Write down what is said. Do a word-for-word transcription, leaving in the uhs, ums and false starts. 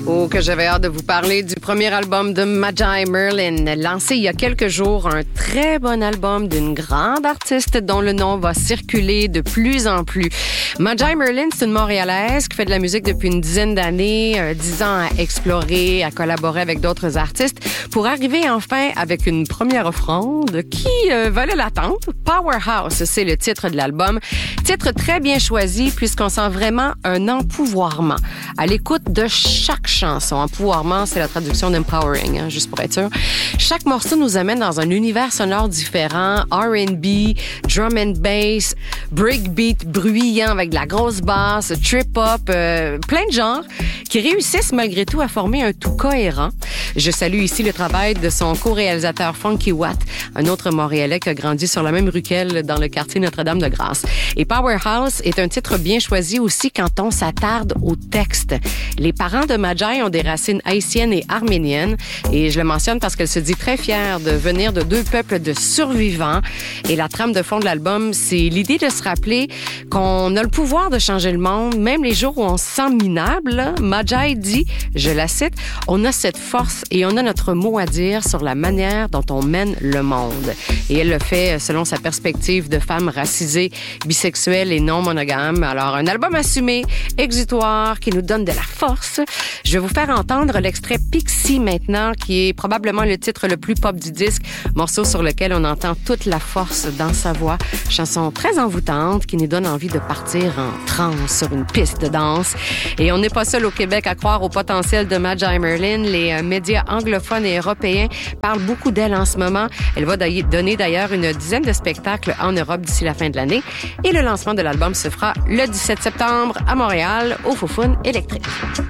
Oh, que j'avais hâte de vous parler du premier album de Magi Merlin, lancé il y a quelques jours, un très bon album d'une grande artiste dont le nom va circuler de plus en plus. Magi Merlin, c'est une Montréalaise qui fait de la musique depuis une dizaine d'années, euh, dix ans à explorer, à collaborer avec d'autres artistes, pour arriver enfin avec une première offrande qui euh, valait l'attente. Powerhouse, c'est le titre de l'album. Titre très bien choisi puisqu'on sent vraiment un empouvoirment à l'écoute de chaque chanson. Empouvoirment, c'est la traduction d'empowering, hein, juste pour être sûr. Chaque morceau nous amène dans un univers sonore différent, R and B, drum and bass, breakbeat bruyant avec de la grosse basse, trip-hop, euh, plein de genres qui réussissent malgré tout à former un tout cohérent. Je salue ici le travail de son co-réalisateur Funky Watt, un autre Montréalais qui a grandi sur la même rue qu'elle dans le quartier Notre-Dame-de-Grâce. Et Powerhouse est un titre bien choisi aussi quand on s'attarde au texte. Les parents de Magi ont des racines haïtiennes et arméniennes et je le mentionne parce qu'elle se dit très fière de venir de deux peuples de survivants. Et la trame de fond de l'album, c'est l'idée de se rappeler qu'on a le pouvoir de changer le monde, même les jours où on se sent minable. Là. Magi dit, je la cite, « On a cette force et on a notre mot à dire sur la manière dont on mène le monde. » Et elle le fait selon sa perspective de femme racisée, bisexuelle et non monogame. Alors, un album assumé, exutoire, qui nous donne de la force. Je vais vous faire entendre l'extrait Pixie maintenant, qui est probablement le titre le plus pop du disque, morceau sur lequel on entend toute la force dans sa voix. Chanson très envoûtante qui nous donne envie de partir en transe sur une piste de danse. Et on n'est pas seul au Québec à croire au potentiel de Magi Merlin. Les euh, médias anglophones et européens parlent beaucoup d'elle en ce moment. Elle va donner d'ailleurs une dizaine de spectacles en Europe d'ici la fin de l'année. Et le lancement de l'album se fera le dix-sept septembre à Montréal, au Foufoune électrique.